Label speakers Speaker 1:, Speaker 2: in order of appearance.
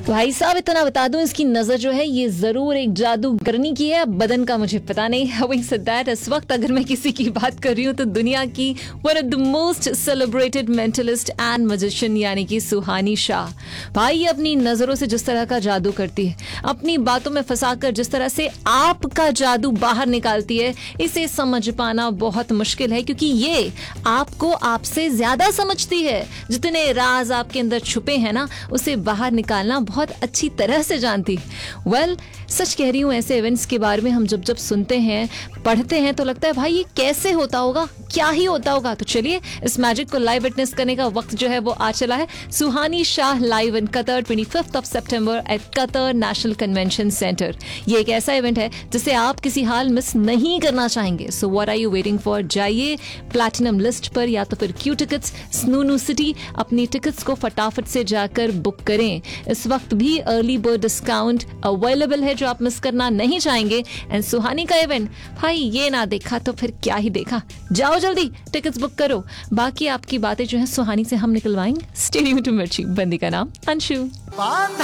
Speaker 1: भाई साहब इतना बता दूं, इसकी नजर जो है ये जरूर एक जादूगरनी की है, बदन का मुझे पता नहीं। Having said that, इस वक्त अगर मैं किसी की बात कर रही हूँ तो दुनिया की one of the most celebrated mentalist and magician यानी कि सुहानी शाह। भाई अपनी नजरों से जिस तरह का जादू करती है, अपनी बातों में फंसाकर जिस तरह से आपका जादू बाहर निकालती है, इसे समझ पाना बहुत मुश्किल है, क्योंकि ये आपको आपसे ज्यादा समझती है। जितने राज आपके अंदर छुपे हैं ना, उसे बाहर निकालना बहुत अच्छी तरह से जानती। वेल, सच कह रही हूं, ऐसे इवेंट्स के बारे में हम जब जब सुनते हैं, पढ़ते हैं, तो लगता है भाई ये कैसे होता होगा, क्या ही होता होगा। तो चलिए इस मैजिक को लाइव विटनेस करने का वक्त जो है वो आ चला है। सुहानी Shah live in Qatar 25 of September eight Qatar national convention centre. ये एक ऐसा इवेंट है जिसे आप किसी हाल मिस नहीं करना चाहेंगे। So what are you waiting for? जाइए प्लैटिनम लिस्ट पर या तो फिर क्यू टिकट्स, स्नूनू सिटी, अपनी टिकट्स को फटाफट से जाकर बुक करें। इस वक्त भी अर्ली बर्ड डिस्काउंट अवेलेबल है जो आप मिस करना नहीं चाहेंगे। एंड सुहानी का इवेंट, भाई ये ना देखा तो फिर क्या ही देखा। जाओ जल्दी टिकट्स बुक करो। बाकी आपकी बातें जो है सुहानी से हम निकलवाएंगे। स्टे ट्यून्ड टू मिर्ची। बंदी का नाम अंशु।